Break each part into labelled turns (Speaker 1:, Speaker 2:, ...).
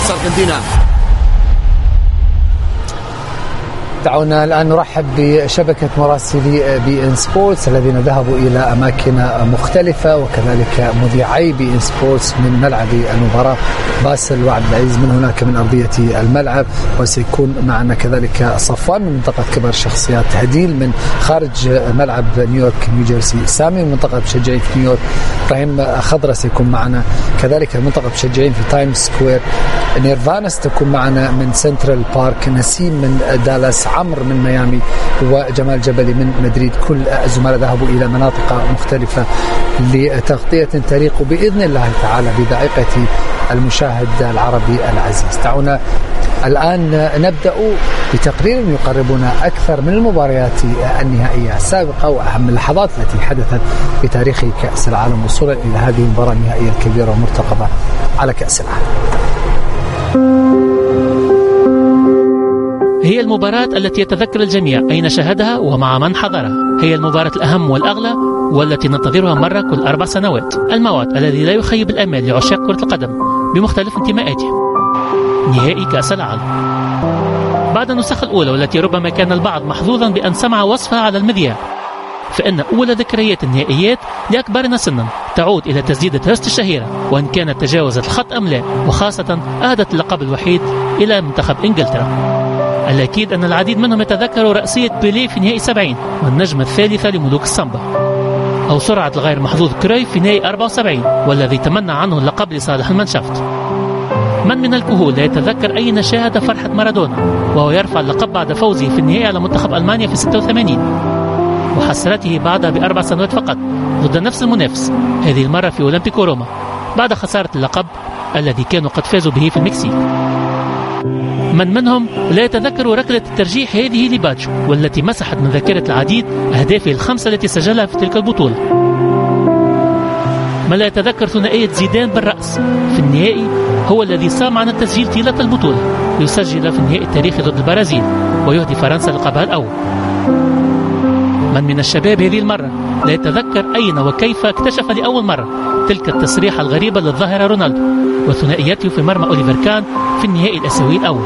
Speaker 1: تنافس أرجنتينا.
Speaker 2: دعونا الآن نرحب بشبكة مراسلي بي إن سبورتس الذين ذهبوا إلى أماكن مختلفة، وكذلك مذيعي بي إن سبورتس من ملعب المباراة باسل وعبد العزيز من هناك من أرضية الملعب، وسيكون معنا كذلك صفوان من منطقة كبار الشخصيات، هديل من خارج ملعب نيويورك نيوجيرسي، سامي من منطقة مشجعين في نيويورك، إبراهيم خضرة سيكون معنا كذلك منطقة مشجعين في تايم سكوير، نيرفانا ستكون معنا من سنترال بارك، نسيم من دالاس، عمر من ميامي، وجمال جبلي من مدريد. كل الزملاء ذهبوا إلى مناطق مختلفة لتغطية تليق بإذن الله تعالى بذائقة المشاهد العربي العزيز. دعونا الآن نبدأ بتقرير يقربنا أكثر من المباريات النهائية السابقة وأهم اللحظات التي حدثت في تاريخ كأس العالم وصولا إلى هذه المباراة النهائية الكبيرة والمرتقبة على كأس العالم.
Speaker 3: هي المباراة التي يتذكر الجميع أين شاهدها ومع من حضرها. هي المباراة الأهم والأغلى والتي ننتظرها مرة كل 4 سنوات. الموعد الذي لا يخيب الأمال لعشاق كرة القدم بمختلف انتماءاتهم. نهائي كأس العالم. بعد النسخة الأولى والتي ربما كان البعض محظوظا بأن سمع وصفها على المذياع، فإن أولى ذكريات النهائيات لأكبرنا سنا تعود إلى تسديدة هرست الشهيرة، وإن كانت تجاوزت الخط أم لا، وخاصة أهدت اللقب الوحيد إلى منتخب إنجلترا. الأكيد أن العديد منهم يتذكروا رأسية بيليه في نهائي 70 والنجمة الثالثة لملوك السامبا، أو سرعة الغير محظوظ كرويف في نهائي 74 والذي تمنى عنه اللقب لصالح المانشافت. من الكهول لا يتذكر أين شاهد فرحة مارادونا وهو يرفع اللقب بعد فوزه في النهائي على منتخب ألمانيا في 86 وحسرته بعدها ب4 سنوات فقط ضد نفس المنافس، هذه المرة في أولمبيكو روما بعد خسارة اللقب الذي كانوا قد فازوا به في المكسيك. منهم لا يتذكر ركلة الترجيح هذه لباتشو والتي مسحت من ذاكرة العديد أهدافه ال5 التي سجلها في تلك البطولة. ما لا يتذكر ثنائية زيدان بالرأس في النهائي هو الذي سام عن التسجيل طيلة البطولة ليسجل في النهائي التاريخي ضد البرازيل ويهدي فرنسا لقبها الأول. من الشباب هذه المرة لا يتذكر أين وكيف اكتشف لأول مرة تلك التصريحة الغريبة للظاهرة رونالدو وثنائياته في مرمى أوليفر كان في النهائي الآسيوي الأول.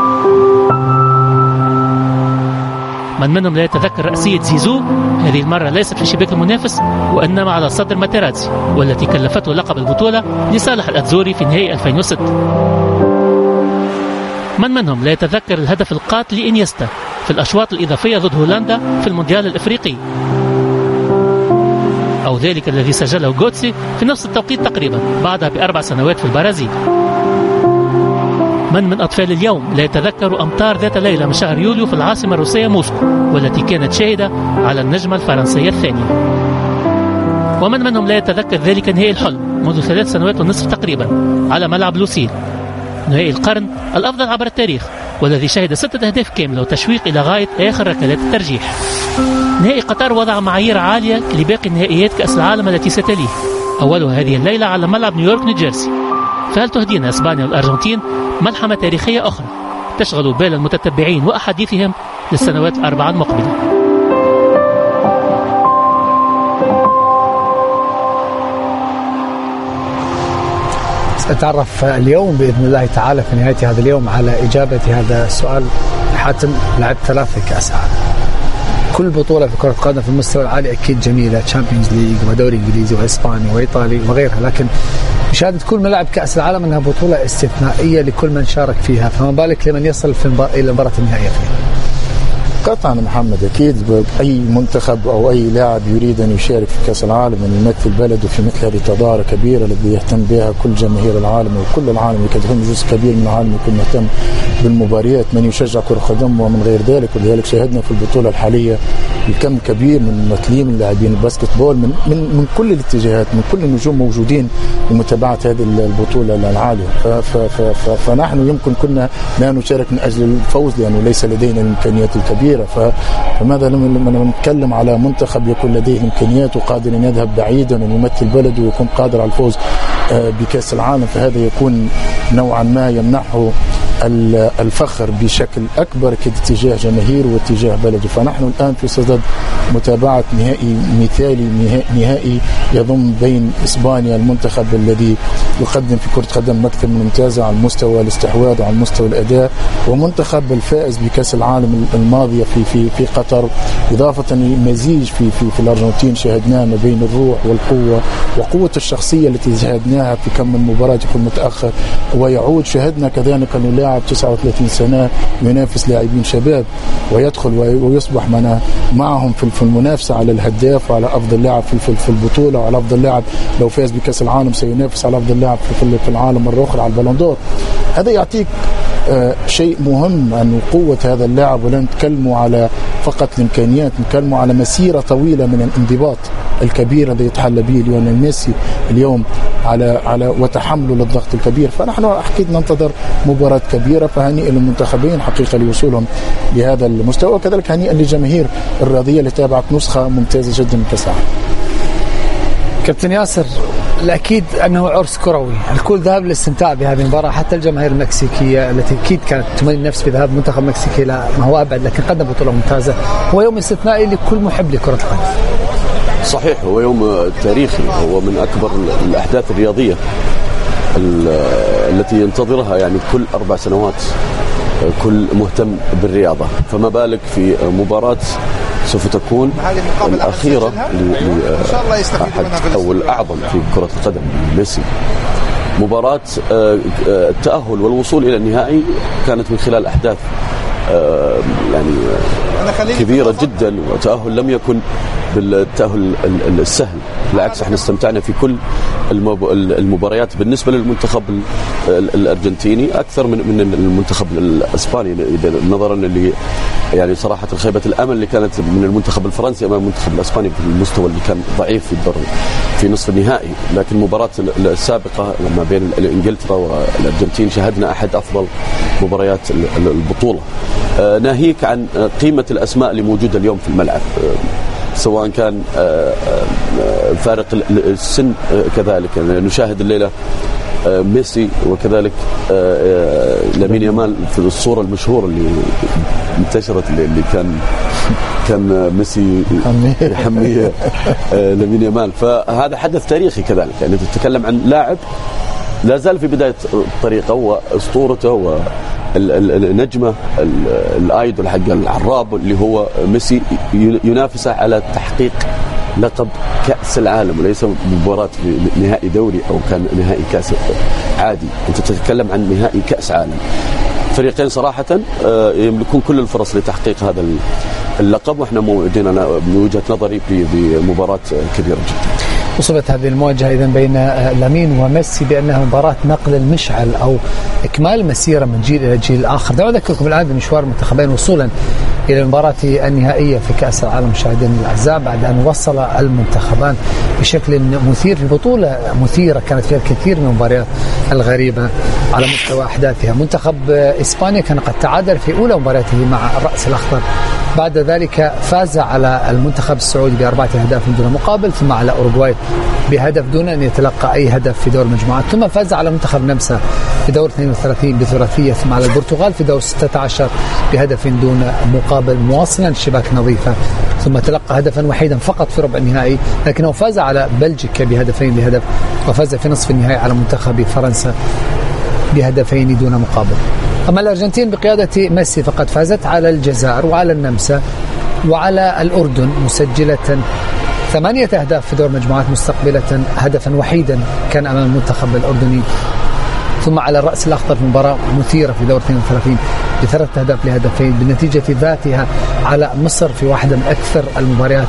Speaker 3: منهم لا يتذكر رأسية زيزو، هذه المرة ليست في شباك المنافس وإنما على صدر ماتيراتزي والتي كلفته لقب البطولة لصالح الأتزوري في نهائي 2006. منهم لا يتذكر الهدف القاتل لإنيستا في الأشواط الإضافية ضد هولندا في المونديال الإفريقي، أو ذلك الذي سجله غوتسي في نفس التوقيت تقريبا بعدها ب4 سنوات في البرازيل. من أطفال اليوم لا يتذكر أمطار ذات ليلة من شهر يوليو في العاصمة الروسية موسكو والتي كانت شاهدة على النجمة الفرنسية الثانية. منهم لا يتذكر ذلك نهائي الحلم منذ 3 سنوات ونصف تقريبا على ملعب لوسيل، نهائي القرن الأفضل عبر التاريخ والذي شهد 6 أهداف كاملة وتشويق إلى غاية آخر ركلات الترجيح. نهائي قطر وضع معايير عالية لباقي نهائيات كأس العالم التي ستليه، أولها هذه الليلة على ملعب نيويورك نيوجيرسي. فهل تهدينا إسبانيا والأرجنتين ملحمة تاريخية أخرى تشغل بال المتتبعين وأحاديثهم للسنوات 4 المقبلة؟
Speaker 2: سأتعرف اليوم بإذن الله تعالى في نهاية هذا اليوم على إجابة هذا السؤال. حاتم لعب 3 كأس عالم، كل بطولة في كرة القدم في المستوى العالي أكيد جميلة، تشامبيونز ليج ودوري إنجليزي وإسباني وإيطالي وغيرها، لكن مشاهدة كل ملعب كأس العالم أنها بطولة استثنائية لكل من شارك فيها، فما بالك لمن يصل إلى المباراة النهائية فيها؟
Speaker 4: قطعا محمد، أكيد أي منتخب أو أي لاعب يريد أن يشارك في كأس العالم أن يمثل بلده في مثل هذه التظاهرة كبيرة التي يهتم بها كل جماهير العالم وكل العالم، يكون جزء كبير من العالم يكون مهتم بالمباريات، من يشجع كرة قدم ومن غير ذلك. ولذلك شاهدنا في البطولة الحالية الكم كبير من الممثلين من لاعبين الباسكت بول من كل الاتجاهات، من كل النجوم موجودين لمتابعة هذه البطولة العالية. فنحن يمكن كنا لا نشارك من أجل الفوز لأنه ليس لدينا الإمكانيات الكبيرة، فماذا لما نتكلم على منتخب يكون لديه الإمكانيات وقادر أن يذهب بعيدا ويمثل بلده ويكون قادر على الفوز بكأس العالم، فهذا يكون نوعا ما يمنحه الفخر بشكل أكبر تجاه جماهير واتجاه بلده. فنحن الآن في صدد متابعة نهائي مثالي، نهائي يضم بين إسبانيا المنتخب الذي يقدم في كرة قدم مكتب ممتازة على مستوى الاستحواذ وعلى مستوى الأداء، ومنتخب الفائز بكأس العالم الماضية في قطر، إضافة لمزيج في الأرجنتين شاهدناه ما بين الروح والقوة وقوة الشخصية التي شاهدناها في كم من مباراة يكون متأخر ويعود. شاهدنا كذلك أنه لاعب 39 سنة ينافس لاعبين شباب ويدخل ويصبح معهم في المنافسة على الهداف وعلى أفضل لاعب في البطولة وعلى أفضل لاعب لو فاز بكأس العالم سينافس على أفضل لاعب في العالم مرة أخرى على البالون دور. هذا يعطيك شيء مهم أن قوة هذا اللاعب، ولا نتكلموا على فقط الإمكانيات، نتكلموا على مسيرة طويلة من الانضباط الكبير الذي يتحلى به ليونيل ميسي اليوم على وتحمله للضغط الكبير. فنحن أكيد ننتظر مباراة كبيرة، فهنيئا للمنتخبين حقيقة لوصولهم لهذا المستوى، وكذلك هنيئا للجماهير الرياضية اللي تابعت نسخة ممتازة جدا من كأس العالم.
Speaker 2: كابتن ياسر، الأكيد أنه عرس كروي، الكل ذهب للاستمتاع بهذه المباراة، حتى الجماهير المكسيكية التي أكيد كانت تمني النفس بذهاب منتخب مكسيكي لا ما هو أبعد، لكن قدم بطولة ممتازة. هو يوم استثنائي لكل محب لكرة القدم.
Speaker 1: صحيح، هو يوم تاريخي، هو من أكبر الأحداث الرياضية التي ينتظرها يعني كل 4 سنوات كل مهتم بالرياضة، فما بالك في مباراة سوف تكون الأخيرة أو الأعظم في كرة القدم ميسي. مباراة التأهل والوصول إلى النهائي كانت من خلال أحداث يعني كبيرة جدا، وتأهل لم يكن بالتأهل السهل، بالعكس احنا استمتعنا في كل المباريات بالنسبة للمنتخب الأرجنتيني أكثر من المنتخب الإسباني، نظرا اللي يعني صراحة خيبة الأمل اللي كانت من المنتخب الفرنسي أمام المنتخب الإسباني في المستوى اللي كان ضعيف في نصف النهائي. لكن المباراة السابقة ما بين إنجلترا والأرجنتين شاهدنا أحد أفضل مباريات البطولة، ناهيك عن قيمة الأسماء اللي موجودة اليوم في الملعب، سواء كان فارق السن، كذلك نشاهد الليلة ميسي وكذلك لامين يامال في الصورة المشهورة اللي انتشرت اللي كان ميسي يحمي لامين يامال. فهذا حدث تاريخي كذلك، يعني تتكلم عن لاعب لا زال في بداية طريقه وأسطورته والنجمة الآيدول حق العراب اللي هو ميسي ينافسه على تحقيق لقب كأس العالم، وليس مباراة نهائي دوري أو كان نهائي كأس عادي، أنت تتكلم عن نهائي كأس عالم. فريقين صراحة يملكون كل الفرص لتحقيق هذا اللقب، وإحنا موعدين من وجهة نظري بمباراة كبيرة جدا.
Speaker 2: وصلت هذه المواجهة إذن بين لامين وميسي بأنها مباراة نقل المشعل أو إكمال مسيرة من جيل إلى جيل آخر. دعوا أذكركم الآن بمشوار المنتخبين وصولا إلى المباراة النهائية في كأس العالم مشاهدين الأعزاء، بعد أن وصل المنتخبان بشكل مثير في بطولة مثيرة كانت فيها الكثير من المباريات الغريبة على مستوى أحداثها. منتخب إسبانيا كان قد تعادل في أولى مبارياته مع الرأس الأخضر، بعد ذلك فاز على المنتخب السعودي ب4 أهداف دون مقابل، ثم على أوروغواي بهدف دون أن يتلقى أي هدف في دور المجموعات، ثم فاز على منتخب النمسا في دور 32 بثلاثية، ثم على البرتغال في دور 16 بهدف دون مقابل مواصلا شباك نظيفة، ثم تلقى هدفا وحيدا فقط في ربع النهائي، لكنه فاز على بلجيكا بهدفين لهدف، وفاز في نصف النهائي على منتخب فرنسا بهدفين دون مقابل. أما الأرجنتين بقيادة ميسي فقد فازت على الجزائر وعلى النمسا وعلى الأردن مسجلة 8 أهداف في دور مجموعات، مستقبلة هدفا وحيدا كان أمام المنتخب الأردني، ثم على الرأس الأخضر في مباراة مثيرة في دور 32 ب3 أهداف لهدفين بالنتيجة ذاتها على مصر في واحدة من أكثر المباريات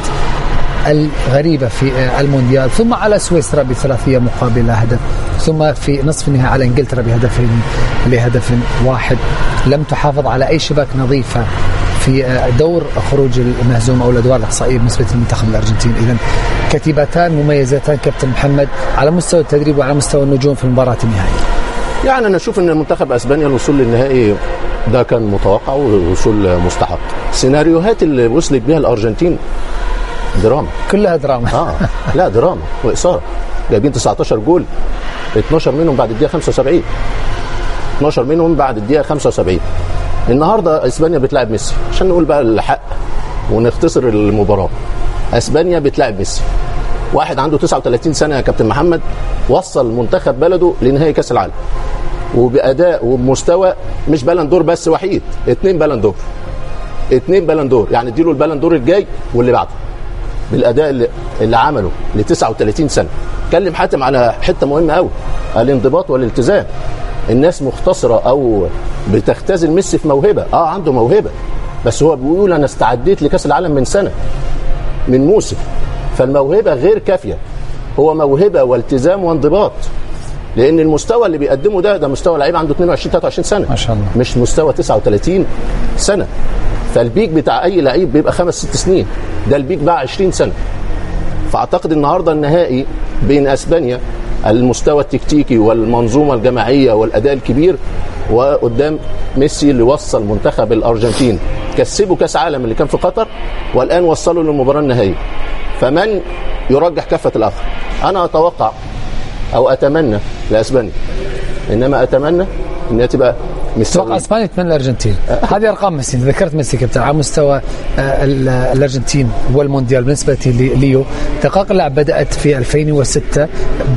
Speaker 2: الغريبة في المونديال، ثم على سويسرا بثلاثية مقابل هدف، ثم في نصف النهائي على إنجلترا بهدفين لهدف واحد. لم تحافظ على أي شباك نظيفة في دور خروج المهزوم أو الأدوار الإقصائية بالنسبة للمنتخب الأرجنتيني. إذن كتيبتان مميزتان كابتن محمد على مستوى التدريب وعلى مستوى النجوم في المباراة النهائية.
Speaker 5: يعني أنا أشوف أن المنتخب أسبانيا الوصول للنهائي ده كان متوقع ووصول مستحق. السيناريوهات اللي وصلت بها الأرجنتين دراما،
Speaker 2: كلها دراما.
Speaker 5: لا دراما وإثارة، جايبين 19 جول 12 منهم بعد الدقيقة 75. 12 منهم بعد الدقيقه 75. النهارده اسبانيا بتلعب ميسي، عشان نقول بقى الحق ونختصر المباراه. اسبانيا بتلعب ميسي، واحد عنده 39 سنه يا كابتن محمد، وصل منتخب بلده لنهائي كاس العالم وباداء وبمستوى مش بالندور بس وحيد، 2 بالندور، 2 بالندور، يعني اديله البالندور الجاي واللي بعده بالاداء اللي عمله ل 39 سنه. اتكلم حاتم على حته مهمه قوي، الانضباط والالتزام. الناس مختصره او بتختزل ميسي في موهبه، عنده موهبه، بس هو بيقول انا استعديت لكاس العالم من سنه، من موسم، فالموهبه غير كافيه، هو موهبه والتزام وانضباط، لان المستوى اللي بيقدمه ده مستوى لعيب عنده 22 23 سنه
Speaker 2: ما شاء الله،
Speaker 5: مش مستوى 39 سنه. فالبيك بتاع اي لعيب بيبقى 5-6 سنين، ده البيك بقى 20 سنه. فاعتقد النهارده النهائي بين اسبانيا، المستوى التكتيكي والمنظومه الجماعيه والاداء الكبير، وقدام ميسي اللي وصل منتخب الارجنتين، كسبوا كاس عالم اللي كان في قطر، والان وصلوا للمباراه النهائيه. فمن يرجح كفه الاخر؟ انا اتوقع او اتمنى لاسبانيا، انما اتمنى انها تبقى
Speaker 2: اتوقع اسبانيا تمنى الارجنتين. هذه ارقام ميسي، ذكرت ميسي كابتن على مستوى الارجنتين والمونديال. بالنسبه ليو، دقائق اللعب بدات في 2006 ب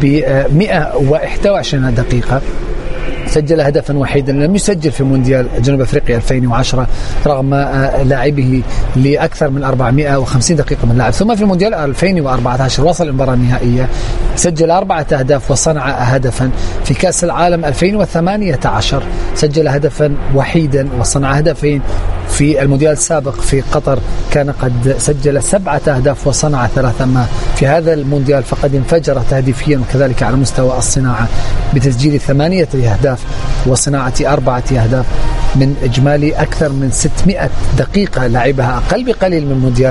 Speaker 2: 121 دقيقه، سجل هدفا وحيدا، لم يسجل في مونديال جنوب افريقيا 2010 رغم لاعبه لاكثر من 450 دقيقه من لعب. ثم في مونديال 2014 وصل المباراه النهائيه، سجل 4 أهداف وصنع هدفا. في كاس العالم 2018 سجل هدفا وحيدا وصنع هدفين. في المونديال السابق في قطر كان قد سجل 7 أهداف وصنع 3. أما في هذا المونديال فقد انفجر تهديفيا، وكذلك على مستوى الصناعة بتسجيل 8 أهداف وصناعة 4 أهداف من إجمالي أكثر من 600 دقيقة لعبها، أقل بقليل من مونديال